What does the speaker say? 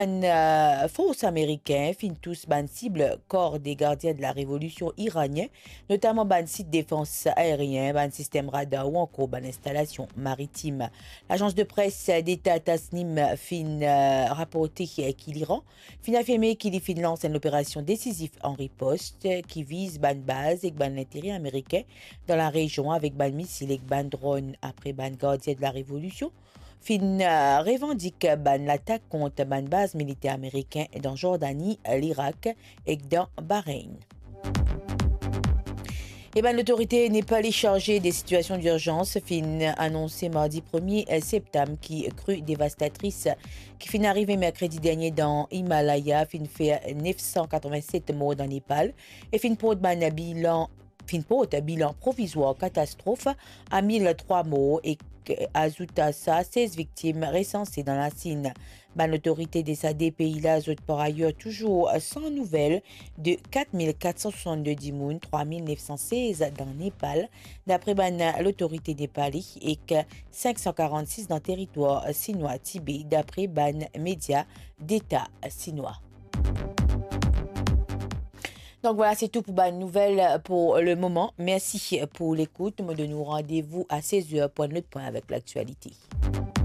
Forces américains fin tous ban cible corps des gardiens de la révolution iranienne, notamment ban site défense aérien, ban système radar ou encore ban installation maritime. L'agence de presse d'État Tasnim fin rapporté qu'il l'Iran fin affirmé qu'il fin lance une opération décisive en riposte qui vise ban base et ban l'intérêt américain dans la région avec ban missile et ban drone après ban gardien de la révolution. Fin revendique ban l'attaque contre ban base militaire américain dans Jordanie, l'Irak et dans Bahreïn. Et ben, l'autorité népalaise chargée des situations d'urgence fin annoncé mardi 1er septembre qui crue dévastatrice qui fin arrivé mercredi dernier dans Himalaya fin fait 987 morts dans Népal et fin pour bilan provisoire catastrophe à 1003 morts et ajouta ça 16 victimes recensées dans la Sine. L'autorité des SAD pays-là ajoute par ailleurs toujours sans nouvelles de 4462 dimoun, 3916 dans Népal, d'après l'autorité népalaise et que 546 dans le territoire sinois Tibet, d'après média d'État sinois. Donc voilà, c'est tout pour la nouvelle pour le moment. Merci pour l'écoute. Nous nous rendez-vous à 16h, point avec l'actualité.